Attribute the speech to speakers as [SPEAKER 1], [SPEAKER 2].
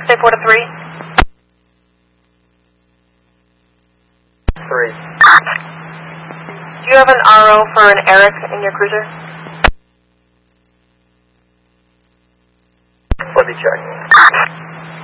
[SPEAKER 1] Say 4 to 3.
[SPEAKER 2] 3.
[SPEAKER 1] Do you have an RO for an Eric in your cruiser?
[SPEAKER 2] Let me check.